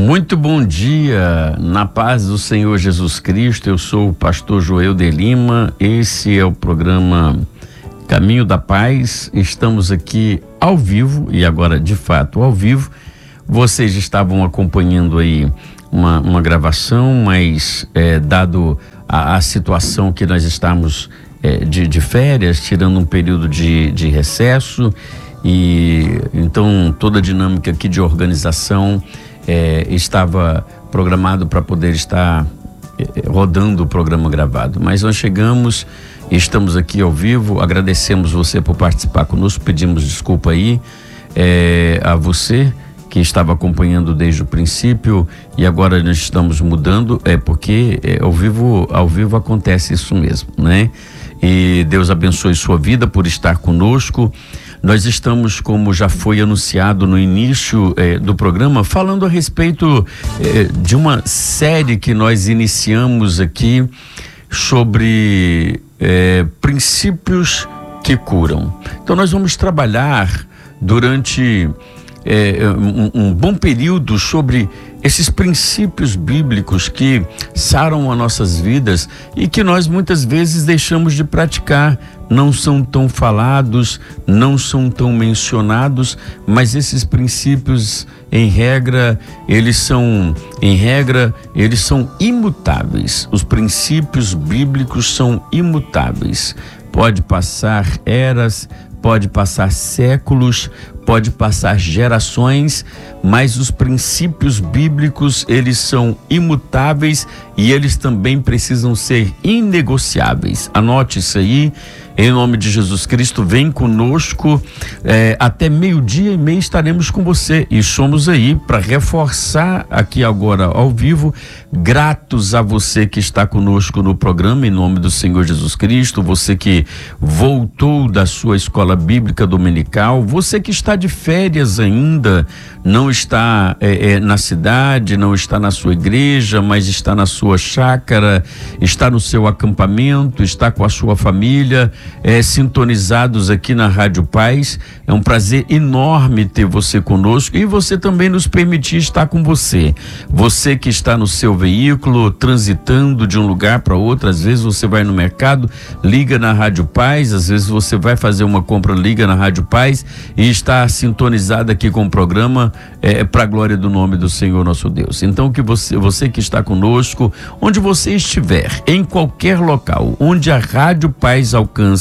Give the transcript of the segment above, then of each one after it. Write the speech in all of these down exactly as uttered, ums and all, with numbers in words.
Muito bom dia, na paz do Senhor Jesus Cristo. Eu sou o pastor Joel de Lima. Esse é o programa Caminho da Paz. Estamos aqui ao vivo e agora de fato ao vivo. Vocês estavam acompanhando aí uma, uma gravação, mas é, dado a, a situação que nós estamos é, de, de férias, tirando um período de, de recesso, e então toda a dinâmica aqui de organização É, estava programado para poder estar é, rodando o programa gravado, mas nós chegamos e estamos aqui ao vivo. Agradecemos você por participar conosco, pedimos desculpa aí é, a você que estava acompanhando desde o princípio, e agora nós estamos mudando, é porque é, ao vivo, ao vivo acontece isso mesmo, né? E Deus abençoe sua vida por estar conosco. Nós estamos, como já foi anunciado no início eh, do programa, falando a respeito eh, de uma série que nós iniciamos aqui sobre eh, princípios que curam. Então nós vamos trabalhar durante eh, um, um bom período sobre esses princípios bíblicos que saram as nossas vidas e que nós muitas vezes deixamos de praticar. Não são tão falados, não são tão mencionados, mas esses princípios, em regra, eles são, em regra, eles são imutáveis. Os princípios bíblicos são imutáveis. Pode passar eras, pode passar séculos, pode passar gerações, mas os princípios bíblicos, eles são imutáveis e eles também precisam ser inegociáveis. Anote isso aí. Em nome de Jesus Cristo, vem conosco, é, até meio-dia e meio estaremos com você, e somos aí para reforçar aqui agora ao vivo, gratos a você que está conosco no programa, em nome do Senhor Jesus Cristo, você que voltou da sua escola bíblica dominical, você que está de férias ainda, não está é, é, na cidade, não está na sua igreja, mas está na sua chácara, está no seu acampamento, está com a sua família, É, sintonizados aqui na Rádio Paz. É um prazer enorme ter você conosco e você também nos permitir estar com você. Você que está no seu veículo, transitando de um lugar para outro, às vezes você vai no mercado, liga na Rádio Paz, às vezes você vai fazer uma compra, liga na Rádio Paz e está sintonizado aqui com o programa, é, para a glória do nome do Senhor nosso Deus. Então que você, você que está conosco, onde você estiver, em qualquer local, onde a Rádio Paz alcança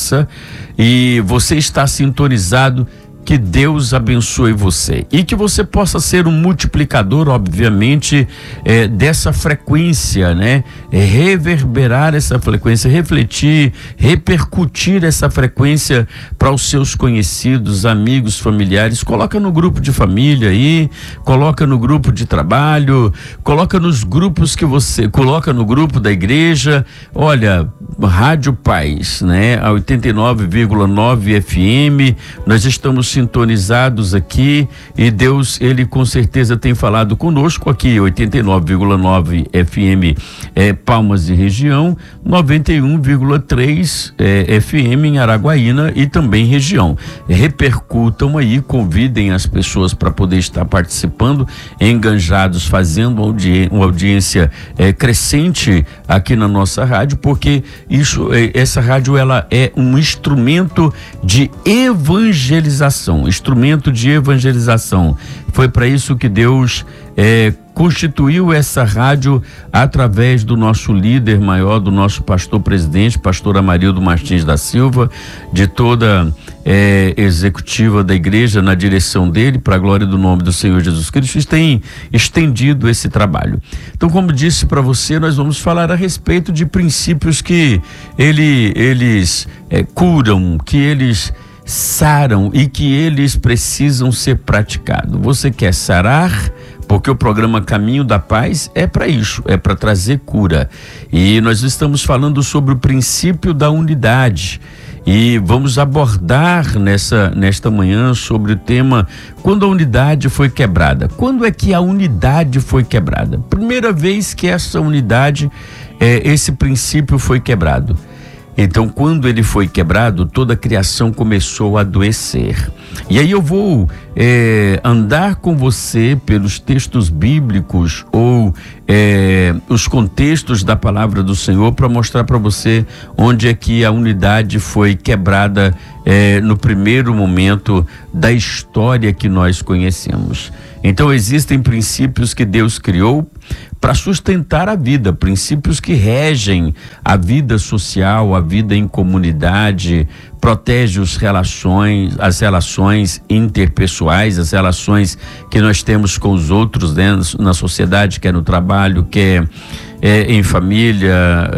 e você está sintonizado, que Deus abençoe você e que você possa ser um multiplicador, obviamente, é, dessa frequência, né? É, reverberar essa frequência, refletir, repercutir essa frequência para os seus conhecidos, amigos, familiares. Coloca no grupo de família aí, coloca no grupo de trabalho, coloca nos grupos que você, coloca no grupo da igreja. Olha, Rádio Paz, né? A oitenta e nove vírgula nove F M, nós estamos sintonizados aqui e Deus, ele com certeza tem falado conosco aqui, oitenta e nove vírgula nove F M é, Palmas e região, noventa e um vírgula três é, F M em Araguaína e também região. Repercutam aí, convidem as pessoas para poder estar participando, enganjados, fazendo audi uma audiência é, crescente aqui na nossa rádio, porque isso, é, essa rádio, ela é um instrumento de evangelização. Instrumento de evangelização. Foi para isso que Deus é, constituiu essa rádio através do nosso líder maior, do nosso pastor presidente, pastor Amarildo Martins da Silva, de toda é, executiva da igreja na direção dele, para a glória do nome do Senhor Jesus Cristo, e tem estendido esse trabalho. Então, como disse para você, nós vamos falar a respeito de princípios que ele, eles é, curam, que eles saram e que eles precisam ser praticados. Você quer sarar? Porque o programa Caminho da Paz é para isso, é para trazer cura. E nós estamos falando sobre o princípio da unidade. E vamos abordar nessa, nesta manhã sobre o tema quando a unidade foi quebrada. Quando é que a unidade foi quebrada? Primeira vez que essa unidade, é, esse princípio foi quebrado. Então, quando ele foi quebrado, toda a criação começou a adoecer. E aí eu vou é, andar com você pelos textos bíblicos ou é, os contextos da palavra do Senhor para mostrar para você onde é que a unidade foi quebrada é, no primeiro momento da história que nós conhecemos. Então existem princípios que Deus criou para sustentar a vida, princípios que regem a vida social, a vida em comunidade, protege os relações, as relações interpessoais, as relações que nós temos com os outros, né, na sociedade, quer no trabalho, quer é, em família,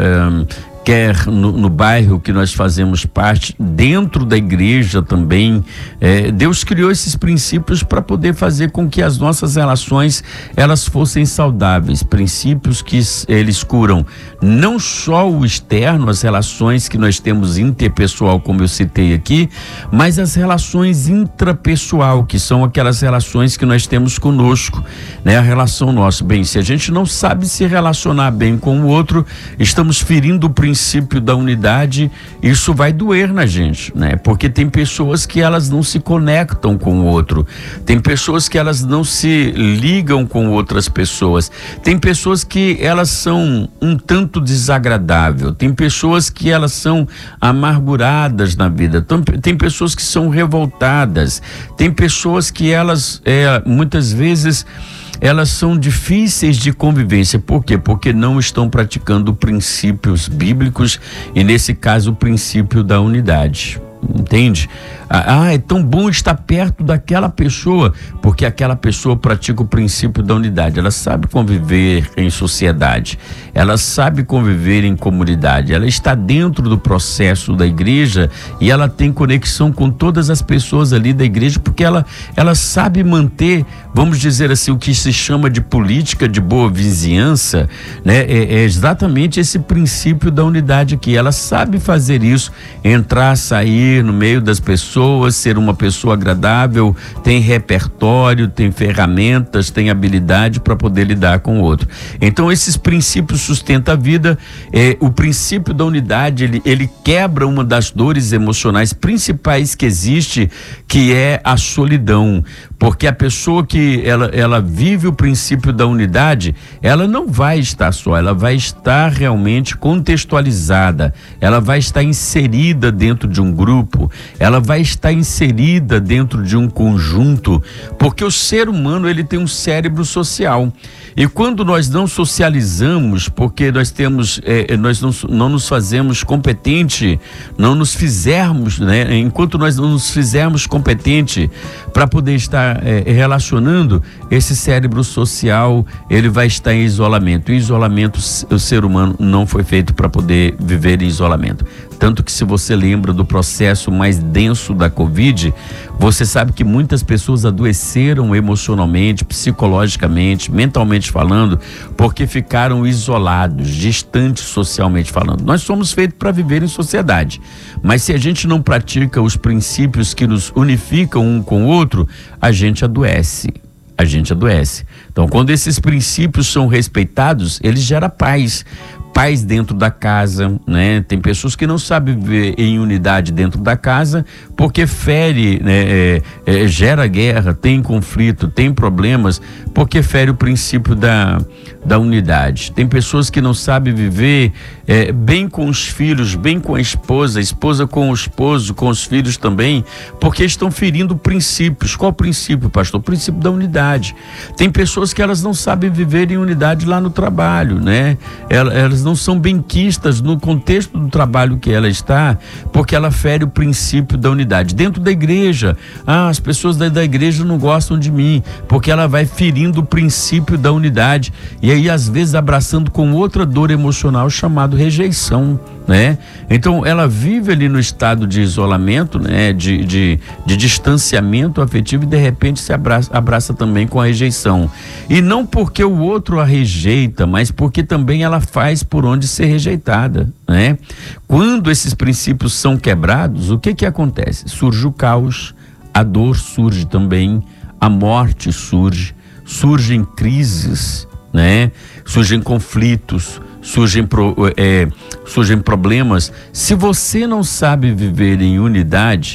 é, quer no, no bairro que nós fazemos parte, dentro da igreja também. É, Deus criou esses princípios para poder fazer com que as nossas relações elas fossem saudáveis, princípios que eles curam não só o externo, as relações que nós temos interpessoal, como eu citei aqui, mas as relações intrapessoal, que são aquelas relações que nós temos conosco, né? A relação nossa. Bem, se a gente não sabe se relacionar bem com o outro, estamos ferindo o princípio princípio da unidade, isso vai doer na gente, né? Porque tem pessoas que elas não se conectam com o outro, tem pessoas que elas não se ligam com outras pessoas, tem pessoas que elas são um tanto desagradável, tem pessoas que elas são amarguradas na vida, tem pessoas que são revoltadas, tem pessoas que elas é, muitas vezes elas são difíceis de convivência. Por quê? Porque não estão praticando princípios bíblicos e, nesse caso, o princípio da unidade. Entende? Ah, é tão bom estar perto daquela pessoa, porque aquela pessoa pratica o princípio da unidade. Ela sabe conviver em sociedade, ela sabe conviver em comunidade, ela está dentro do processo da igreja e ela tem conexão com todas as pessoas ali da igreja, porque ela, ela sabe manter, vamos dizer assim, o que se chama de política de boa vizinhança, né? É, é exatamente esse princípio da unidade aqui. Ela sabe fazer isso, entrar, sair no meio das pessoas, ser uma pessoa agradável, tem repertório, tem ferramentas, tem habilidade para poder lidar com o outro. Então esses princípios sustentam a vida. É, o princípio da unidade, ele, ele quebra uma das dores emocionais principais que existe, que é a solidão, porque a pessoa que ela, ela vive o princípio da unidade, ela não vai estar só, ela vai estar realmente contextualizada, ela vai estar inserida dentro de um grupo, ela vai estar inserida dentro de um conjunto, porque o ser humano ele tem um cérebro social, e quando nós não socializamos, porque nós temos, é, nós não, não nos fazemos competente, não nos fizermos, né? Enquanto nós não nos fizermos competente para poder estar é, relacionando, esse cérebro social ele vai estar em isolamento. Em isolamento, o ser humano não foi feito para poder viver em isolamento. Tanto que, se você lembra do processo mais denso da Covid, você sabe que muitas pessoas adoeceram emocionalmente, psicologicamente, mentalmente falando, porque ficaram isolados, distantes socialmente falando. Nós somos feitos para viver em sociedade, mas se a gente não pratica os princípios que nos unificam um com o outro, a gente adoece. A gente adoece. Então, quando esses princípios são respeitados, eles geram paz. Paz dentro da casa, né? Tem pessoas que não sabem viver em unidade dentro da casa, porque fere, né? é, é, gera guerra, tem conflito, tem problemas, porque fere o princípio da, da unidade. Tem pessoas que não sabem viver é, bem com os filhos, bem com a esposa, a esposa com o esposo, com os filhos também, porque estão ferindo princípios. Qual princípio, pastor? O princípio da unidade. Tem pessoas que elas não sabem viver em unidade lá no trabalho, né? Elas, elas não são benquistas no contexto do trabalho que ela está, porque ela fere o princípio da unidade. Dentro da igreja, ah, as pessoas da, da igreja não gostam de mim, porque ela vai ferindo o princípio da unidade, e aí às vezes abraçando com outra dor emocional chamada rejeição, né? Então ela vive ali no estado de isolamento, né? de, de, de distanciamento afetivo, e de repente se abraça, abraça também com a rejeição, e não porque o outro a rejeita, mas porque também ela faz por onde ser rejeitada, né? Quando esses princípios são quebrados, o que que acontece? Surge o caos, a dor surge também, a morte surge, surgem crises, né? Surgem conflitos, surgem, pro, é, surgem problemas. Se você não sabe viver em unidade,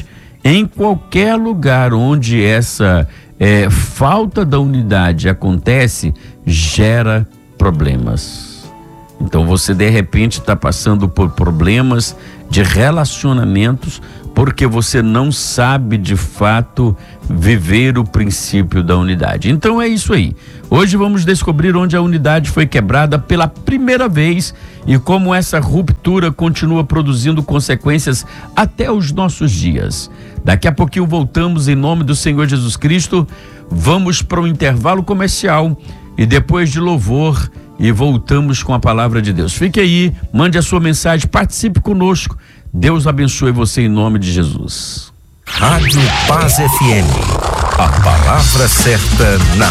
Em qualquer lugar onde essa é, falta da unidade acontece, gera problemas. Então você de repente está passando por problemas de relacionamentos porque você não sabe de fato viver o princípio da unidade. Então é isso aí. Hoje vamos descobrir onde a unidade foi quebrada pela primeira vez e como essa ruptura continua produzindo consequências até os nossos dias. Daqui a pouquinho voltamos em nome do Senhor Jesus Cristo. Vamos para um intervalo comercial e depois de louvor e voltamos com a palavra de Deus. Fique aí, mande a sua mensagem, participe conosco. Deus abençoe você em nome de Jesus. Rádio Paz F M, a palavra certa na